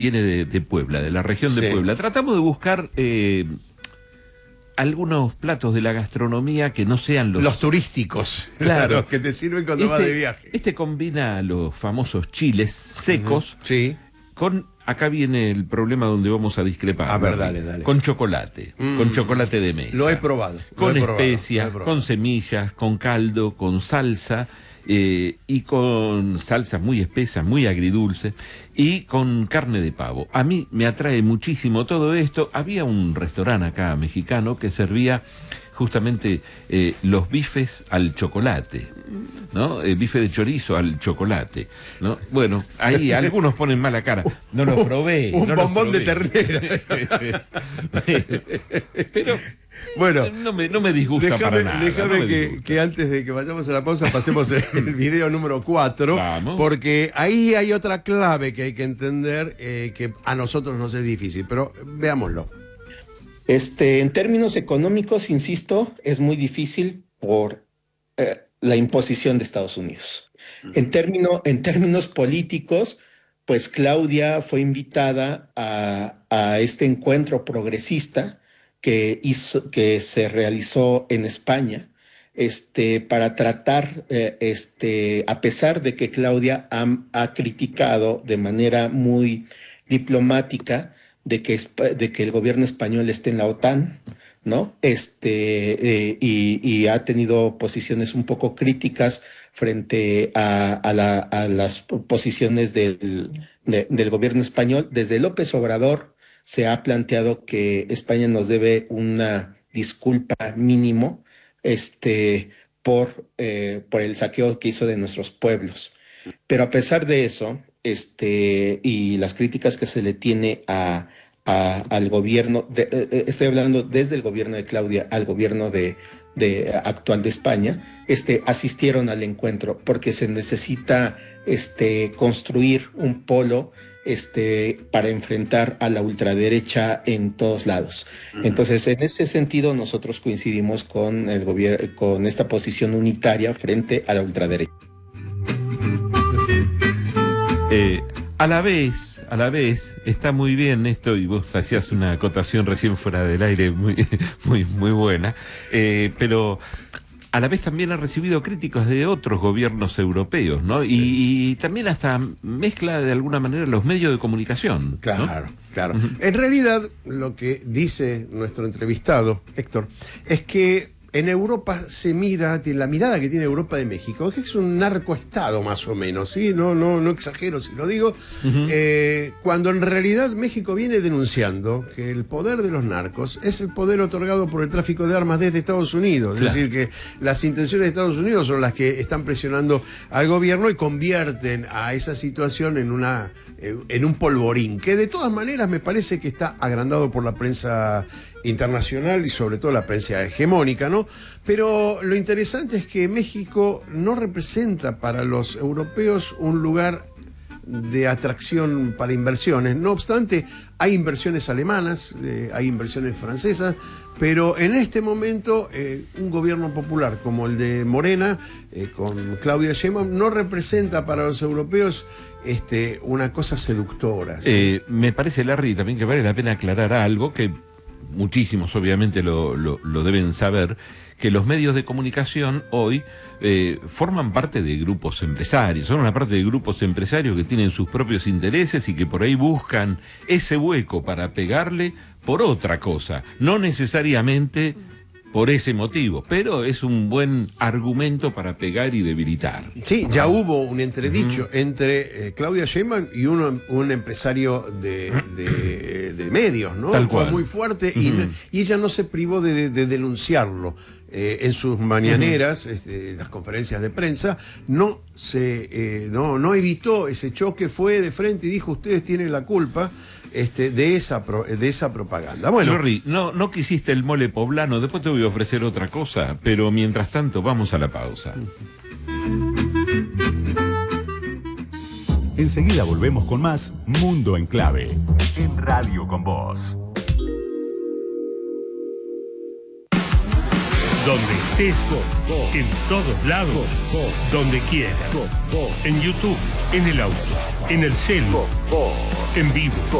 viene de Puebla, de la región de Puebla. Tratamos de buscar algunos platos de la gastronomía que no sean los turísticos, claro, los que te sirven cuando vas de viaje. Este combina los famosos chiles secos con, acá viene el problema donde vamos a discrepar. A ver, dale. Con chocolate, con chocolate de mesa. Lo he probado. Con especias, con semillas, con caldo, con salsa. Y con salsas muy espesas, muy agridulces, y con carne de pavo. A mí me atrae muchísimo todo esto. Había un restaurante acá mexicano que servía justamente los bifes al chocolate, ¿no? Bife de chorizo al chocolate, ¿no? Bueno, ahí algunos ponen mala cara. No lo probé. Un bombón de ternera. Pero bueno, no me disgusta para nada. Déjame que antes de que vayamos a la pausa pasemos el video número 4. Vamos. Porque ahí hay otra clave que hay que entender, que a nosotros nos es difícil, pero veámoslo. En términos económicos, insisto, es muy difícil por la imposición de Estados Unidos. En términos políticos, pues Claudia fue invitada a este encuentro progresista que se realizó en España, para tratar, a pesar de que Claudia ha criticado de manera muy diplomática de que el gobierno español esté en la OTAN, ¿no? Y ha tenido posiciones un poco críticas frente a las posiciones del gobierno español. Desde López Obrador se ha planteado que España nos debe una disculpa mínimo por el saqueo que hizo de nuestros pueblos. Pero a pesar de eso, y las críticas que se le tiene al gobierno, estoy hablando desde el gobierno de Claudia al gobierno actual de España, asistieron al encuentro porque se necesita construir un polo para enfrentar a la ultraderecha en todos lados. Entonces, en ese sentido, nosotros coincidimos con el gobierno, con esta posición unitaria frente a la ultraderecha. A la vez, está muy bien esto, y vos hacías una acotación recién fuera del aire muy buena, pero a la vez también ha recibido críticas de otros gobiernos europeos, ¿no? Y también hasta mezcla de alguna manera los medios de comunicación, ¿no? Claro. En realidad, lo que dice nuestro entrevistado, Héctor, es que en Europa la mirada que tiene Europa de México, es que es un narcoestado más o menos, ¿sí? No exagero si lo digo, cuando en realidad México viene denunciando que el poder de los narcos es el poder otorgado por el tráfico de armas desde Estados Unidos. Claro. Es decir, que las intenciones de Estados Unidos son las que están presionando al gobierno y convierten a esa situación en un polvorín, que de todas maneras me parece que está agrandado por la prensa internacional y sobre todo la prensa hegemónica, ¿no? Pero lo interesante es que México no representa para los europeos un lugar de atracción para inversiones. No obstante, hay inversiones alemanas, hay inversiones francesas, pero en este momento un gobierno popular como el de Morena, con Claudia Sheinbaum, no representa para los europeos una cosa seductora, ¿sí? Me parece, Larry, también que vale la pena aclarar algo que muchísimos obviamente lo deben saber, que los medios de comunicación hoy forman parte de grupos empresarios, son una parte de grupos empresarios que tienen sus propios intereses y que por ahí buscan ese hueco para pegarle por otra cosa, no necesariamente por ese motivo, pero es un buen argumento para pegar y debilitar. Sí, ya hubo un entredicho entre Claudia Sheinbaum y un empresario de medios, ¿no? Tal cual. Fue muy fuerte y ella no se privó de denunciarlo. En sus mañaneras, las conferencias de prensa, no evitó ese choque, fue de frente y dijo: ustedes tienen la culpa de esa propaganda. Bueno, Lorri, no quisiste el mole poblano, después te voy a ofrecer otra cosa, pero mientras tanto vamos a la pausa. Enseguida volvemos con más Mundo en Clave, en Radio con Vos. Donde estés, en todos lados, donde quieras. En YouTube, en el auto, en el celu, en vivo.